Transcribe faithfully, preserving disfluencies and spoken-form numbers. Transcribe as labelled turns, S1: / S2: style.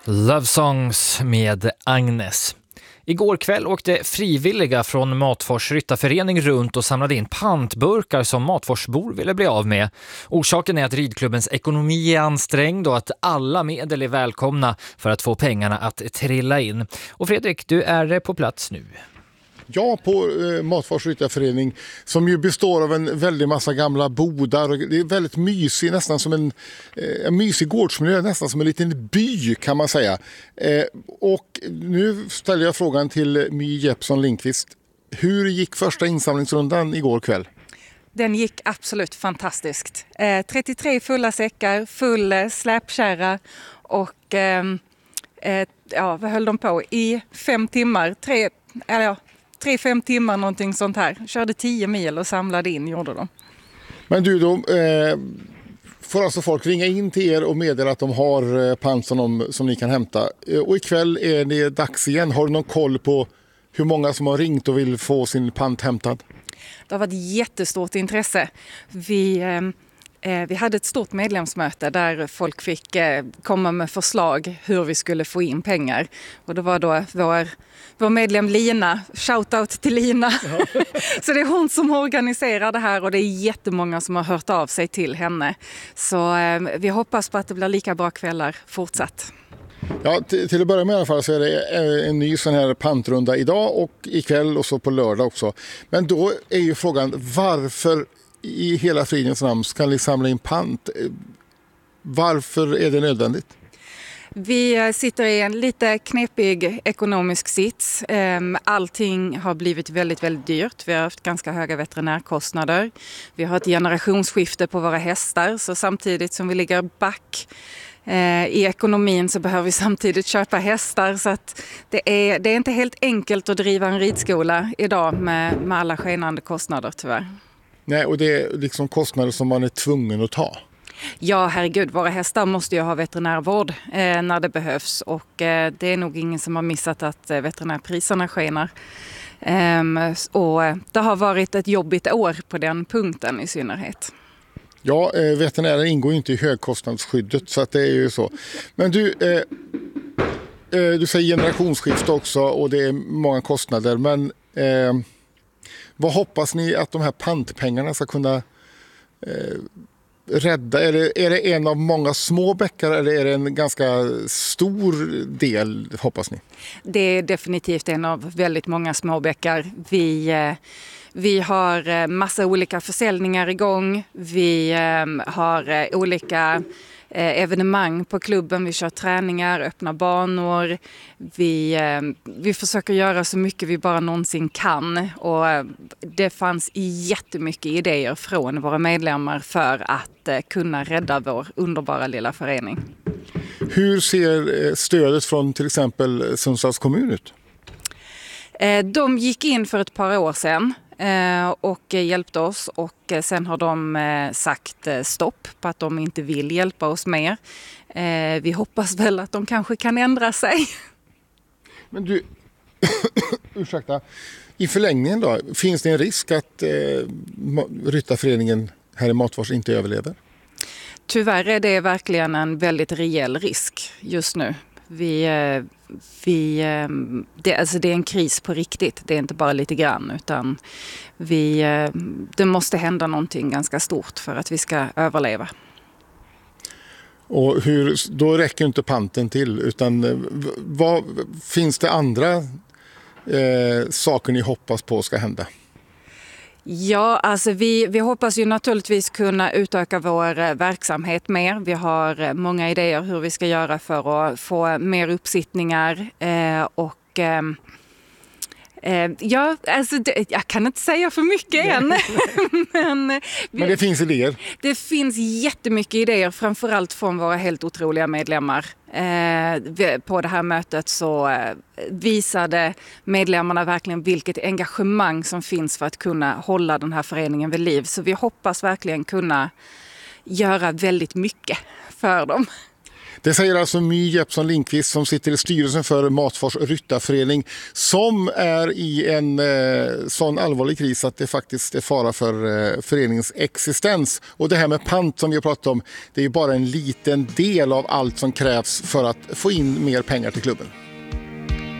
S1: Love Songs med Agnes. Igår kväll åkte frivilliga från Matfors ryttarförening runt och samlade in pantburkar som Matforsbor ville bli av med. Orsaken är att ridklubbens ekonomi är ansträngd och att alla medel är välkomna för att få pengarna att trilla in. Och Fredrik, du är på plats nu.
S2: Ja, på eh, Matfors ryttarförening som ju består av en väldig massa gamla bodar. Det är väldigt mysig, nästan som en, eh, en mysig gårdsmiljö, nästan som en liten by kan man säga. Eh, och nu ställer jag frågan till My Jeppsson Lindqvist. Hur gick första insamlingsrundan igår kväll?
S3: Den gick absolut fantastiskt. Eh, trettiotre fulla säckar, full eh, släpkärra och eh, eh, ja, vad höll de på i fem timmar? Tre, eller ja, tre, fem timmar någonting sånt här. Körde tio mil och samlade in, gjorde de.
S2: Men du då, eh, får alltså folk ringa in till er och meddela att de har eh, pant som, de, som ni kan hämta. Eh, och ikväll är det dags igen. Har du någon koll på hur många som har ringt och vill få sin pant hämtad?
S3: Det har varit jättestort intresse. Vi, eh, vi hade ett stort medlemsmöte där folk fick eh, komma med förslag hur vi skulle få in pengar. Och det var då vår, vår medlem Lina, shoutout till Lina. Ja. Så det är hon som organiserar det här och det är jättemånga som har hört av sig till henne. Så eh, vi hoppas på att det blir lika bra kvällar fortsatt.
S2: Ja, till, till att börja med i alla fall så är det en ny sån här pantrunda idag och ikväll och så på lördag också. Men då är ju frågan, varför i hela fridens namn ska ni samla in pant? Varför är det nödvändigt?
S3: Vi sitter i en lite knepig ekonomisk sits. Allting har blivit väldigt, väldigt dyrt. Vi har haft ganska höga veterinärkostnader. Vi har ett generationsskifte på våra hästar, så samtidigt som vi ligger back i ekonomin så behöver vi samtidigt köpa hästar, så att det är, det är inte helt enkelt att driva en ridskola idag med, med alla skenande kostnader tyvärr. Nej,
S2: och det är liksom kostnader som man är tvungen att ta.
S3: Ja, herregud, våra hästar måste ju ha veterinärvård eh, när det behövs och eh, det är nog ingen som har missat att eh, veterinärpriserna skenar. Ehm, och det har varit ett jobbigt år på den punkten i synnerhet.
S2: Ja, eh, veterinärer ingår ju inte i högkostnadsskyddet så att det är ju så. Men du, eh, eh, du säger generationsskifte också och det är många kostnader. Men eh, vad hoppas ni att de här pantpengarna ska kunna eh, rädda? Är det, är det en av många små bäckar eller är det en ganska stor del, hoppas ni?
S3: Det är definitivt en av väldigt många små bäckar. Vi... Eh, Vi har massa olika försäljningar igång. Vi har olika evenemang på klubben. Vi kör träningar, öppna banor. Vi, vi försöker göra så mycket vi bara någonsin kan. Och det fanns jättemycket idéer från våra medlemmar för att kunna rädda vår underbara lilla förening.
S2: Hur ser stödet från till exempel Sundsvalls kommun ut?
S3: De gick in för ett par år sedan och hjälpte oss och sen har de sagt stopp på att de inte vill hjälpa oss mer. Vi hoppas väl att de kanske kan ändra sig.
S2: Men du, ursäkta, i förlängningen då, finns det en risk att eh, ryttarföreningen här i Matfors inte överlever?
S3: Tyvärr är det verkligen en väldigt rejäl risk just nu. Vi, vi, det, alltså det är en kris på riktigt, det är inte bara lite grann utan vi, det måste hända någonting ganska stort för att vi ska överleva.
S2: Och hur, då räcker inte panten till utan vad, finns det andra eh, saker ni hoppas på ska hända?
S3: Ja, alltså vi, vi hoppas ju naturligtvis kunna utöka vår verksamhet mer. Vi har många idéer hur vi ska göra för att få mer uppsittningar eh, och eh, eh, ja, alltså det, jag kan inte säga för mycket än. Men, vi,
S2: Men det finns idéer?
S3: Det finns jättemycket idéer, framförallt från våra helt otroliga medlemmar. Eh, på det här mötet så eh, visade medlemmarna verkligen vilket engagemang som finns för att kunna hålla den här föreningen vid liv. Så vi hoppas verkligen kunna göra väldigt mycket för dem.
S2: Det säger alltså My Jeppsson Lindqvist som sitter i styrelsen för Matfors Ryttarförening som är i en eh, sån allvarlig kris att det faktiskt är fara för eh, föreningens existens. Och det här med pant som vi har pratat om, det är ju bara en liten del av allt som krävs för att få in mer pengar till klubben.